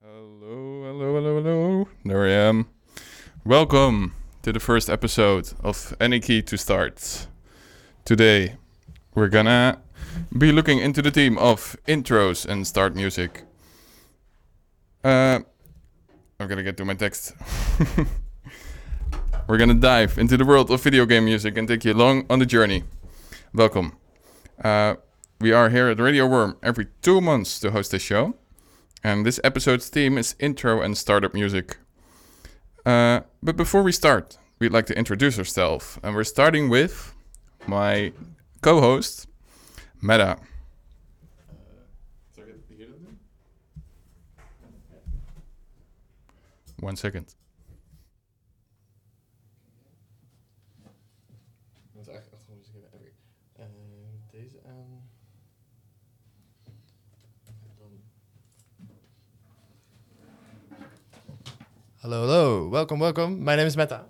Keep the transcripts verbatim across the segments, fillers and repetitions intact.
Hello, hello, hello, hello. There I am. Welcome to the first episode of Any Key to Start. Today, we're gonna be looking into the theme of intros and start music. Uh, I'm gonna get to my text. We're gonna dive into the world of video game music and take you along on the journey. Welcome. Uh, we are here at Radio Worm every two months to host this show. And this episode's theme is intro and startup music. Uh, but before we start, we'd like to introduce ourselves. And we're starting with my co-host, Meta. One second. moet eigenlijk echt gewoon eens even even. Uh, deze aan. En dan. Hello, hello. Welcome, welcome. My name is Meta.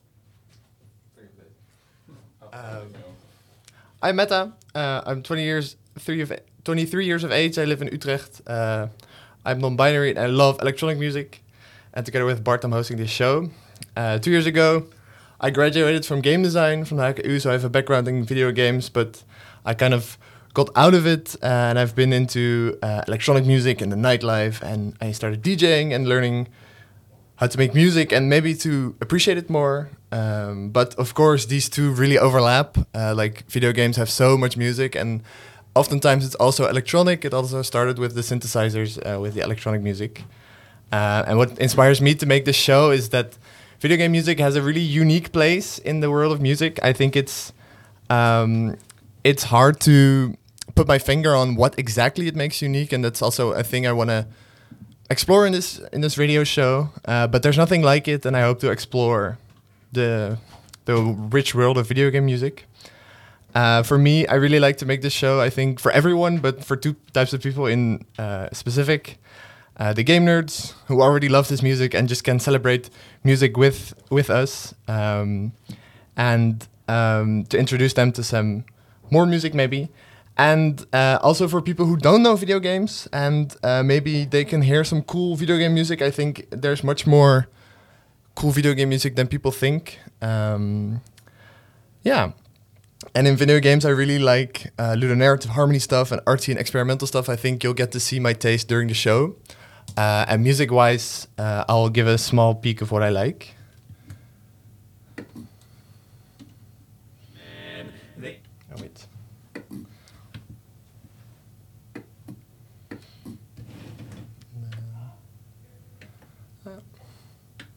Um, I'm Meta. Uh, I'm twenty years, three of, twenty-three years of age. I live in Utrecht. Uh, I'm non-binary and I love electronic music. And together with Bart, I'm hosting this show. Uh, two years ago, I graduated from game design from the H K U, so I have a background in video games, but I kind of got out of it, uh, and I've been into uh, electronic music and the nightlife, and I started DJing and learning how to make music and maybe to appreciate it more. Um, but of course, these two really overlap. Uh, like video games have so much music, and oftentimes it's also electronic. It also started with the synthesizers, uh, with the electronic music. Uh, and what inspires me to make this show is that video game music has a really unique place in the world of music. I think it's um, it's hard to put my finger on what exactly it makes unique, and that's also a thing I want to explore in this in this radio show. Uh, but there's nothing like it, and I hope to explore the the rich world of video game music. Uh, for me, I really like to make this show. I think for everyone, but for two types of people in uh, specific. Uh, the game nerds who already love this music and just can celebrate music with with us, um, and um, to introduce them to some more music maybe, and uh, also for people who don't know video games and uh, maybe they can hear some cool video game music. I think there's much more cool video game music than people think. Um, yeah. And in video games, I really like uh, ludonarrative harmony stuff and artsy and experimental stuff. I think you'll get to see my taste during the show. Uh, and music-wise, uh, I'll give a small peek of what I like. Oh, wait.